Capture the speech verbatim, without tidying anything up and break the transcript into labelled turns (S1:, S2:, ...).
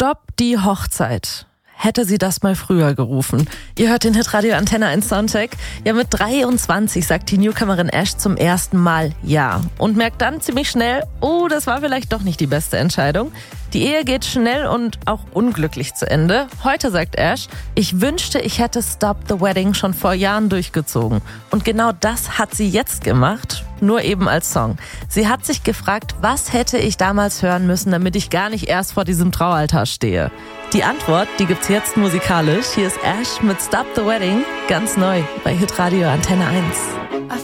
S1: Stopp die Hochzeit. Hätte sie das mal früher gerufen. Ihr hört den Hitradio Antenne eins Soundcheck. Ja, mit dreiundzwanzig sagt die Newcomerin Ash zum ersten Mal Ja und merkt dann ziemlich schnell, oh, das war vielleicht doch nicht die beste Entscheidung. Die Ehe geht schnell und auch unglücklich zu Ende. Heute sagt Ash, ich wünschte, ich hätte Stop the Wedding schon vor Jahren durchgezogen. Und genau das hat sie jetzt gemacht, nur eben als Song. Sie hat sich gefragt, was hätte ich damals hören müssen, damit ich gar nicht erst vor diesem Traualtar stehe. Die Antwort, die gibt's jetzt musikalisch. Hier ist Ash mit Stop the Wedding, ganz neu bei Hitradio Antenne eins.